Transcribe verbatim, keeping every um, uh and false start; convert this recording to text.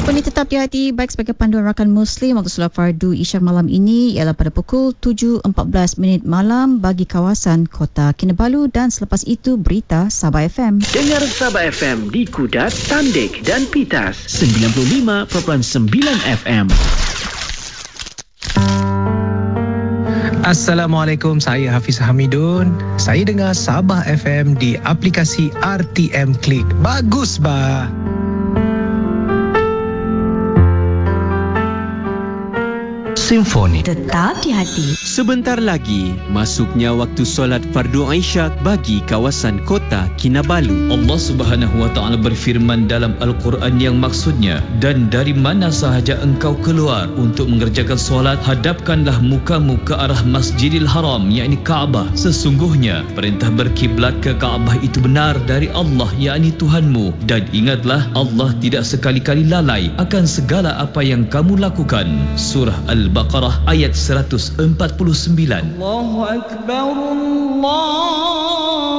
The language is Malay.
Ini tetap di hati baik sebagai panduan rakan Muslim waktu solat fardu Isyak malam ini ialah pada pukul tujuh empat belas minit malam bagi kawasan Kota Kinabalu, dan selepas itu berita Sabah F M. Dengar Sabah F M di Kudat, Tandik dan Pitas sembilan puluh lima perpuluhan sembilan F M. Assalamualaikum, saya Hafiz Hamidun. Saya dengar Sabah F M di aplikasi R T M Klik. Bagus bah. Simfoni tetap di hati. Sebentar lagi masuknya waktu solat fardu Isyak bagi kawasan Kota Kinabalu. Allah Subhanahu wa taala berfirman dalam Al-Quran yang maksudnya, dan dari mana sahaja engkau keluar untuk mengerjakan solat, hadapkanlah mukamu ke arah Masjidil Haram, yakni Kaabah. Sesungguhnya perintah berkiblat ke Kaabah itu benar dari Allah, yakni Tuhanmu, dan ingatlah Allah tidak sekali-kali lalai akan segala apa yang kamu lakukan. Surah Al-Baqarah ayat seratus empat puluh sembilan. Allahu Akbar, Allah